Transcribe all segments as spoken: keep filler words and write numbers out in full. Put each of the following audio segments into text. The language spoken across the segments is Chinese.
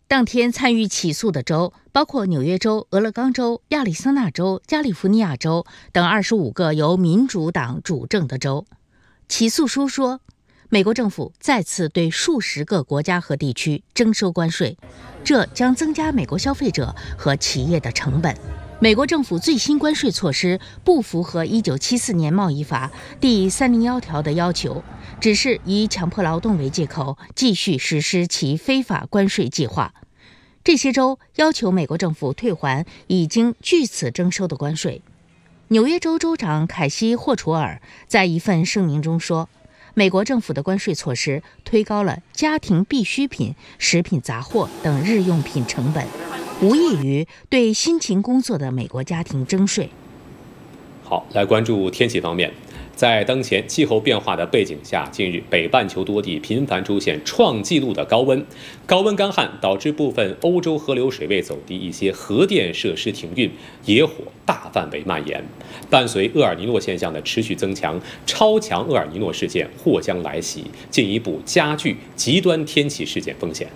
当天参与起诉的州包括纽约州、俄勒冈州、亚利桑那州、加利福尼亚州等二十五个由民主党主政的州。起诉书说，美国政府再次对数十个国家和地区征收关税，这将增加美国消费者和企业的成本。美国政府最新关税措施不符合一九七四年贸易法第三零一条的要求，只是以强迫劳动为借口继续实施其非法关税计划。这些州要求美国政府退还已经据此征收的关税。纽约州州长凯西·霍楚尔在一份声明中说，美国政府的关税措施推高了家庭必需品、食品杂货等日用品成本，无异于对辛勤工作的美国家庭征税。 好，来关注天气方面。在当前气候变化的背景下，近日北半球多地频繁出现创纪录的高温，高温干旱导致部分欧洲河流水位走低，一些核电设施停运，野火大范围蔓延。伴随厄尔尼诺现象的持续增强，超强厄尔尼诺事件或将来袭，进一步加剧极端天气事件风险。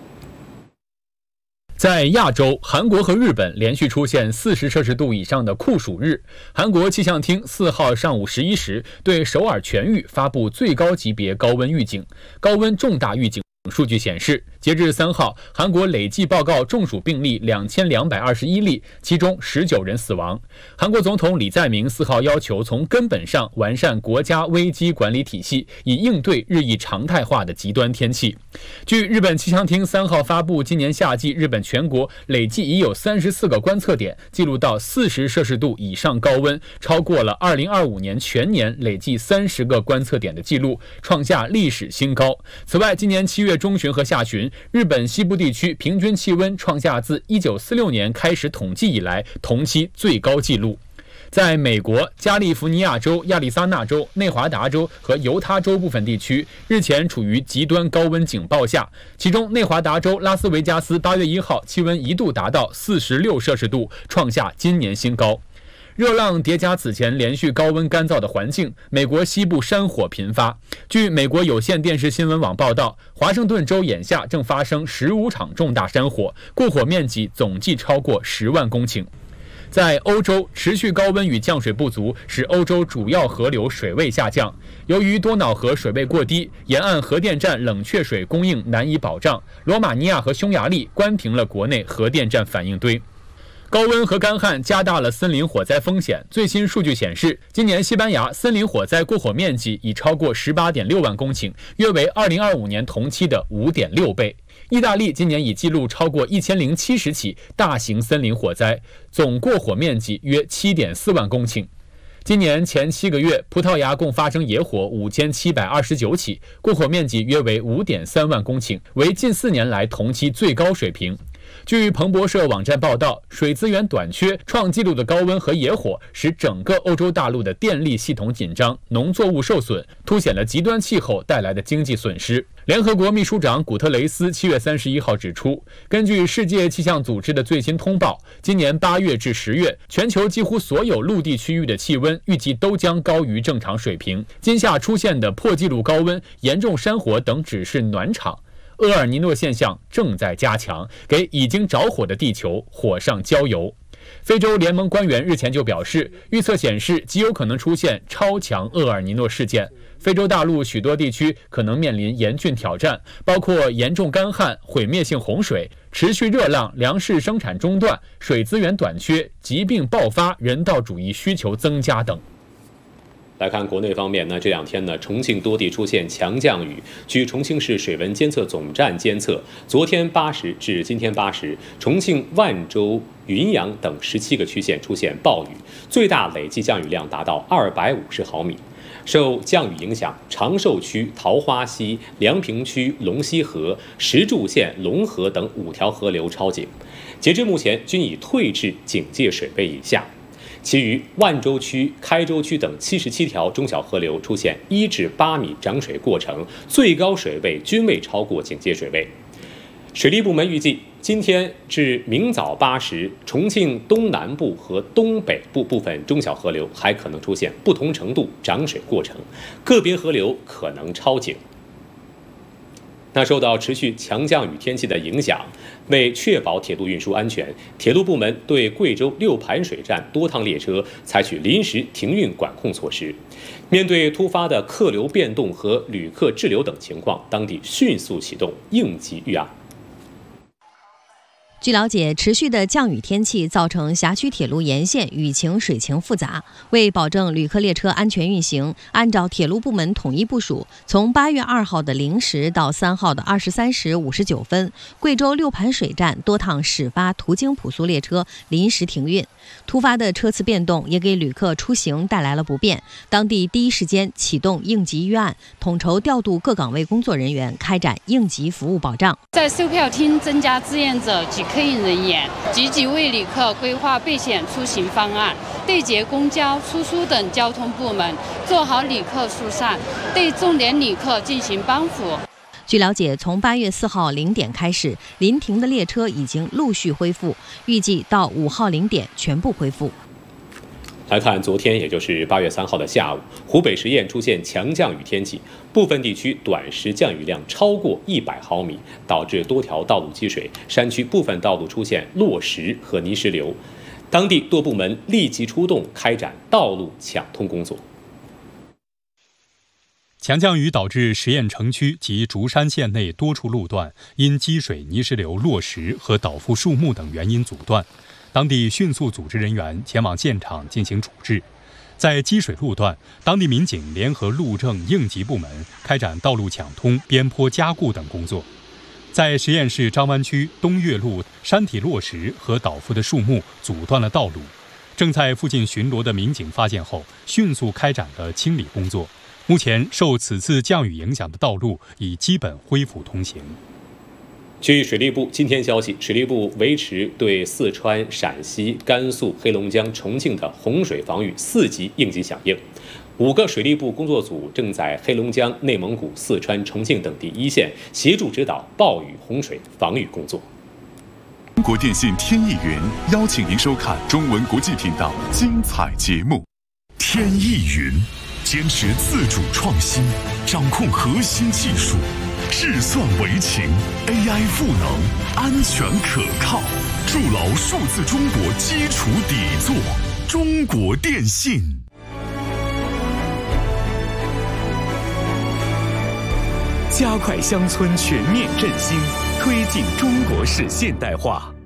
在亚洲，韩国和日本连续出现四十摄氏度以上的酷暑日。韩国气象厅四号上午十一时对首尔全域发布最高级别高温预警，高温重大预警数据显示，截至三号，韩国累计报告中暑病例两千两百二十一例，其中十九人死亡。韩国总统李在明四号要求从根本上完善国家危机管理体系，以应对日益常态化的极端天气。据日本气象厅三号发布，今年夏季日本全国累计已有三十四个观测点记录到四十摄氏度以上高温，超过了二零二五年全年累计三十个观测点的记录，创下历史新高。此外，今年七月中旬和下旬，日本西部地区平均气温创下自一九四六年开始统计以来同期最高纪录。在美国加利福尼亚州、亚利桑那州、内华达州和犹他州部分地区日前处于极端高温警报下，其中内华达州拉斯维加斯八月一号气温一度达到四十六摄氏度，创下今年新高。热浪叠加此前连续高温干燥的环境，美国西部山火频发。据美国有线电视新闻网报道，华盛顿州眼下正发生十五场重大山火，过火面积总计超过十万公顷。在欧洲，持续高温与降水不足使欧洲主要河流水位下降。由于多瑙河水位过低，沿岸核电站冷却水供应难以保障，罗马尼亚和匈牙利关停了国内核电站反应堆。高温和干旱加大了森林火灾风险。最新数据显示，今年西班牙森林火灾过火面积已超过 十八点六万公顷，约为二零二五年同期的 五点六倍。意大利今年已记录超过一千零七十起大型森林火灾，总过火面积约 七点四万公顷。今年前七个月，葡萄牙共发生野火五千七百二十九起，过火面积约为 五点三万公顷，为近四年来同期最高水平。据彭博社网站报道，水资源短缺、创纪录的高温和野火使整个欧洲大陆的电力系统紧张，农作物受损，凸显了极端气候带来的经济损失。联合国秘书长古特雷斯七月三十一号指出，根据世界气象组织的最新通报，今年八月至十月，全球几乎所有陆地区域的气温预计都将高于正常水平。今夏出现的破纪录高温、严重山火等只是暖场。厄尔尼诺现象正在加强，给已经着火的地球火上浇油。非洲联盟官员日前就表示，预测显示极有可能出现超强厄尔尼诺事件。非洲大陆许多地区可能面临严峻挑战，包括严重干旱、毁灭性洪水、持续热浪、粮食生产中断、水资源短缺、疾病爆发、人道主义需求增加等。 来看国内方面呢，这两天呢，重庆多地出现强降雨。据重庆市水文监测总站监测，昨天八时至今天八时，重庆、万州、云阳等十七个区县出现暴雨，最大累计降雨量达到二百五十毫米。受降雨影响，长寿区、桃花溪、梁平区、龙溪河、石柱县、龙河等五条河流超警，截至目前均已退至警戒水位以下。其余万州区、开州区等七十七条中小河流出现一至八米涨水过程，最高水位均未超过警戒水位。水利部门预计，今天至明早八时，重庆东南部和东北部部分中小河流还可能出现不同程度涨水过程，个别河流可能超警。 那受到持续强降雨天气的影响，为确保铁路运输安全，铁路部门对贵州六盘水站多趟列车采取临时停运管控措施。面对突发的客流变动和旅客滞留等情况，当地迅速启动应急预案。 据了解，持续的降雨天气造成辖区铁路沿线雨情水情复杂。为保证旅客列车安全运行，按照铁路部门统一部署，从八月二号的零时到三号的二十三时五十九分，贵州六盘水站多趟始发途经普速列车临时停运。突发的车次变动也给旅客出行带来了不便，当地第一时间启动应急预案，统筹调度各岗位工作人员，开展应急服务保障。 在售票厅增加志愿者及客运人员，积极为旅客规划备选出行方案，对接公交、出租等交通部门，做好旅客疏散，对重点旅客进行帮扶。 据了解，从八月四号零点开始，临停的列车已经陆续恢复，预计到五号零点全部恢复。 来看昨天，也就是八月三号的下午，湖北十堰出现强降雨天气，部分地区短时降雨量超过一百毫米，导致多条道路积水，山区部分道路出现落石和泥石流。当地多部门立即出动，开展道路抢通工作。 强降雨导致十堰城区及竹山县内多处路段因积水、泥石流、落石和倒伏树木等原因阻断，当地迅速组织人员前往现场进行处置。在积水路段，当地民警联合路政应急部门开展道路抢通、边坡加固等工作。在十堰市张湾区东岳路山体落石和倒伏的树木阻断了道路，正在附近巡逻的民警发现后，迅速开展了清理工作。目前，受此次降雨影响的道路已基本恢复通行。 据水利部今天消息，水利部维持对四川、陕西、甘肃、黑龙江、重庆的洪水防御四级应急响应。五个水利部工作组正在黑龙江、内蒙古、四川、重庆等地一线协助指导暴雨洪水防御工作。 中国电信天意云邀请您收看中文国际频道精彩节目。天意云坚持自主创新，掌控核心技术，智算为情 ，A I 赋能，安全可靠，筑牢数字中国基础底座。中国电信。 加快乡村全面振兴，推进中国式现代化。